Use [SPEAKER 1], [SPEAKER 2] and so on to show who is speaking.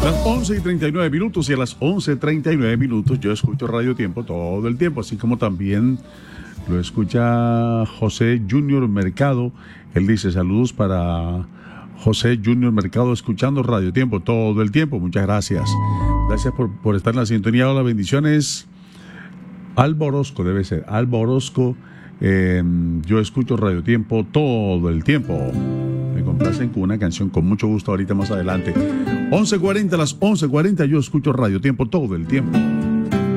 [SPEAKER 1] Las 11:39 y a las 11:39 yo escucho Radio Tiempo todo el tiempo, así como también lo escucha José Junior Mercado. Él dice saludos para José Junior Mercado escuchando Radio Tiempo todo el tiempo. Muchas gracias. Gracias por estar en la sintonía. Hola, bendiciones. Alba Orozco debe ser. Alba Orozco. Yo escucho Radio Tiempo todo el tiempo. Me complacen con una canción con mucho gusto ahorita más adelante. 11:40, a las 11:40 yo escucho Radio Tiempo todo el tiempo.